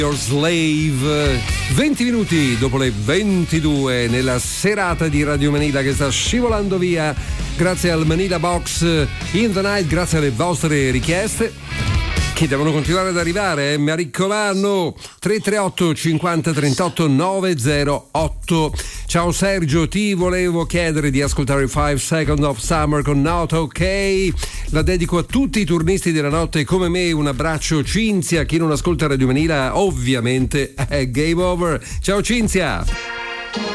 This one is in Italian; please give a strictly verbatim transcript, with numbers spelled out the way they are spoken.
Your Slave, venti minuti dopo le ventidue nella serata di Radio Manila che sta scivolando via grazie al Manila Box in the Night, grazie alle vostre richieste che devono continuare ad arrivare, eh? Mi raccomando. Tre tre otto cinquanta trentotto novecentotto. Ciao Sergio, ti volevo chiedere di ascoltare Five Seconds of Summer con Not Ok. La dedico a tutti i turnisti della notte come me. Un abbraccio Cinzia. Chi non ascolta Radio Manila ovviamente è game over. Ciao Cinzia.